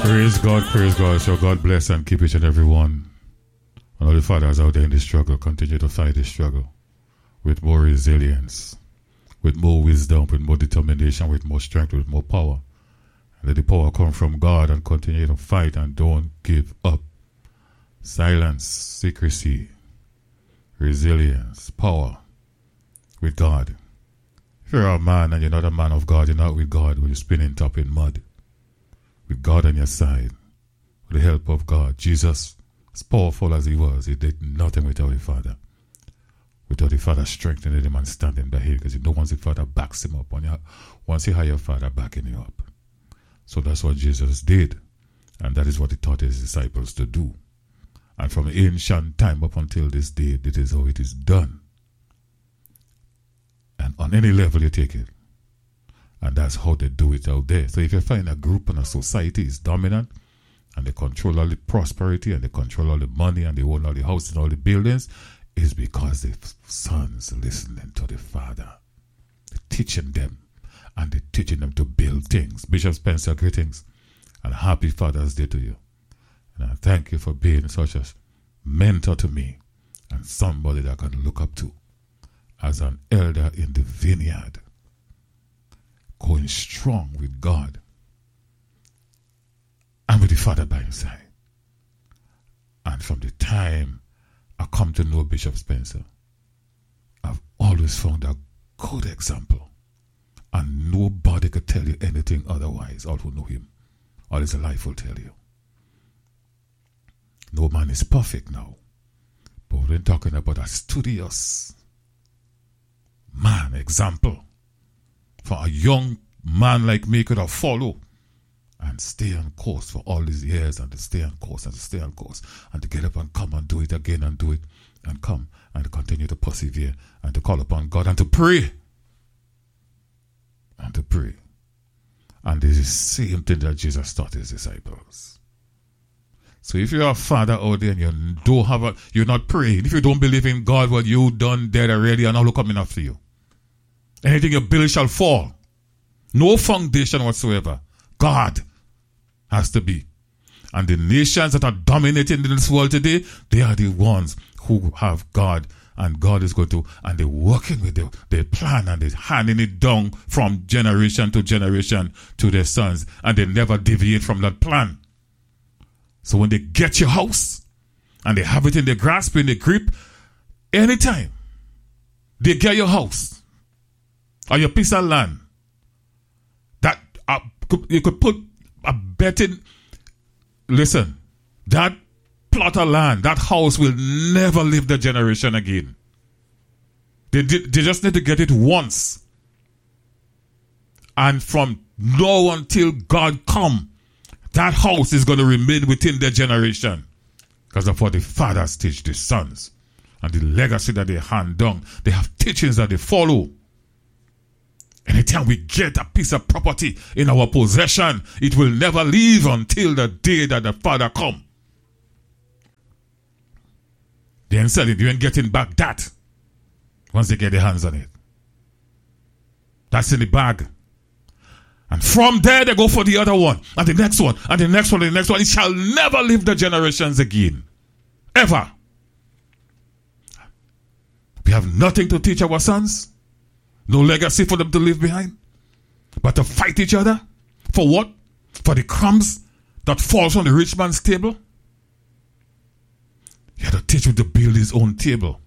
Praise God, praise God. So God bless and keep each and every one. And all the fathers out there in the struggle, continue to fight the struggle with more resilience, with more wisdom, with more determination, with more strength, with more power. And let the power come from God and continue to fight and don't give up. Silence, secrecy, resilience, power with God. If you're a man and you're not a man of God, you're not with God, when you're spinning top in mud. With God on your side, with the help of God. Jesus, as powerful as he was, he did nothing without the Father. Without the Father strengthening him and standing by him, because you know once the Father backs him up, once you have your Father backing you up. So that's what Jesus did, and that is what he taught his disciples to do. And from ancient time up until this day, this is how it is done. And on any level you take it. And that's how they do it out there. So if you find a group and a society is dominant, and they control all the prosperity, and they control all the money, and they own all the houses and all the buildings, it's because the sons listening to the Father. They're teaching them, and they're teaching them to build things. Bishop Spencer, greetings, and happy Father's Day to you. And I thank you for being such a mentor to me, and somebody that I can look up to as an elder in the vineyard. Going strong with God and with the Father by his side. And from the time I come to know Bishop Spencer, I've always found a good example. And nobody could tell you anything otherwise. All who know him, all his life will tell you. No man is perfect now. But we're talking about a studious man example. For a young man like me could have followed and stay on course for all these years, and to stay on course and to stay on course and to get up and come and do it again and do it and come and to continue to persevere and to call upon God and to pray. And to pray. And this is the same thing that Jesus taught his disciples. So if you're a father out there and you're not praying, if you don't believe in God, what you done dead already and all coming after you. Anything you build shall fall. No foundation whatsoever. God has to be. And the nations that are dominating in this world today, they are the ones who have God. And God is going to, and they're working with their plan, and they're handing it down from generation to generation to their sons. And they never deviate from that plan. So when they get your house, and they have it in their grasp, in their grip, anytime they get your house, or your piece of land, that you could put a bet in. Listen, that plot of land, that house will never live the generation again. They just need to get it once. And from now until God come, that house is going to remain within their generation. Because of what the fathers teach the sons. And the legacy that they hand down. They have teachings that they follow. Anytime we get a piece of property in our possession, it will never leave until the day that the Father come. Then sell it, you ain't getting back that once they get their hands on it. That's in the bag. And from there they go for the other one, and the next one, and the next one, and the next one. It shall never leave the generations again. Ever. We have nothing to teach our sons. No legacy for them to leave behind. But to fight each other. For what? For the crumbs that falls on the rich man's table. He had to teach him to build his own table.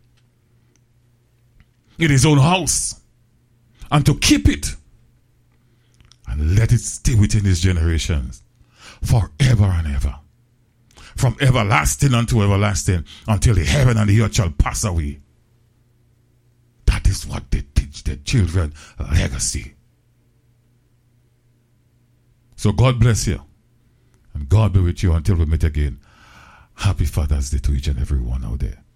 In his own house. And to keep it. And let it stay within his generations. Forever and ever. From everlasting unto everlasting. Until the heaven and the earth shall pass away. That is what they teach their children, legacy. So God bless you. And God be with you until we meet again. Happy Father's Day to each and every one out there.